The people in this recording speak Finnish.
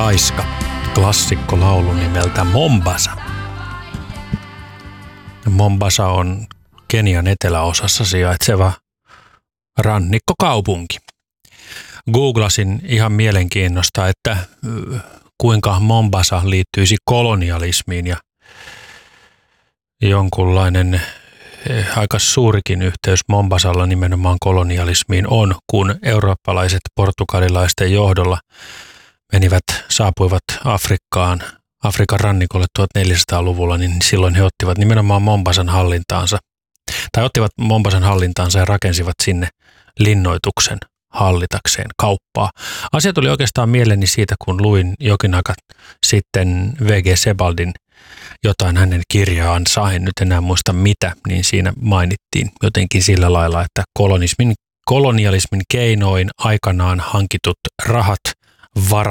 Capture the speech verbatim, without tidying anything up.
laiska klassikkolaulu nimeltä Mombasa. Mombasa on Kenian eteläosassa sijaitseva rannikkokaupunki. Googlasin ihan mielenkiinnosta, että kuinka Mombasa liittyisi kolonialismiin ja jonkunlainen aika suurikin yhteys Mombasalla nimenomaan kolonialismiin on, kun eurooppalaiset portugalilaisten johdolla menivät, saapuivat Afrikkaan, Afrikan rannikolle tuhatneljäsataaluvulla, niin silloin he ottivat nimenomaan Mombasan hallintaansa, tai ottivat Mombasan hallintaansa ja rakensivat sinne linnoituksen hallitakseen kauppaa. Asia tuli oikeastaan mieleeni siitä, kun luin jokin aika sitten V G Sebaldin jotain hänen kirjaansa, en nyt enää muista mitä, niin siinä mainittiin jotenkin sillä lailla, että kolonismin, kolonialismin keinoin aikanaan hankitut rahat, varat